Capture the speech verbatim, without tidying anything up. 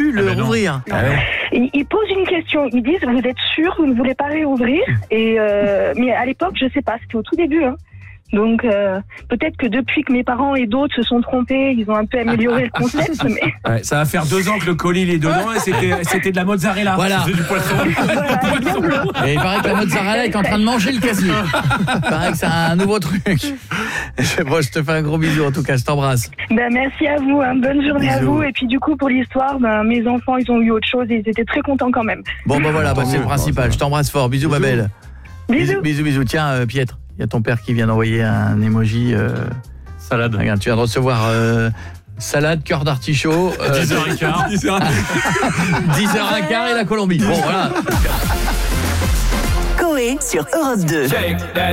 pu le Ah ben rouvrir. Ah ouais. Ils, ils posent une question, ils disent vous êtes sûr, vous ne voulez pas réouvrir et euh, mais à l'époque je sais pas, c'était au tout début hein. Donc euh, peut-être que depuis que mes parents et d'autres se sont trompés, ils ont un peu amélioré le concept mais Ouais, ça va faire deux ans que le colis il est dedans et c'était, c'était de la mozzarella. Voilà. C'était du poisson. Et il paraît que la mozzarella est en train de manger le casier. Il paraît que c'est un nouveau truc. Bon, je te fais un gros bisou en tout cas, je t'embrasse. ben merci à vous, hein. Bonne journée Bisous. à vous et puis du coup pour l'histoire, ben mes enfants ils ont eu autre chose et ils étaient très contents quand même. Bon bah voilà, bah, c'est le principal. Je t'embrasse fort. Bisous, ma belle. Bisous. Bisous, bisous. Tiens, euh, Pietre, il y a ton père qui vient d'envoyer un emoji. Euh... Salade. Regarde, tu viens de recevoir euh, salade, cœur d'artichaut. Euh, dix heures quinze. dix heures quinze et la Colombie. Bon, voilà. Coé sur Europe deux.